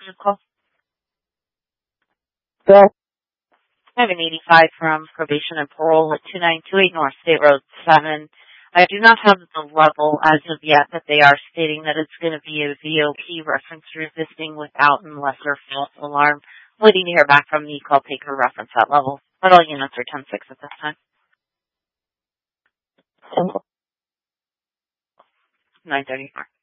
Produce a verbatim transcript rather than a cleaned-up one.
call? Sir? I have an eighty-five from probation and parole at two nine two eight North State Road seven. I do not have the level as of yet, but they are stating that it's going to be a V O P reference resisting without and lesser false alarm. Waiting to hear back from the call taker reference that level. But all units are ten six at this time. nine thirty-four.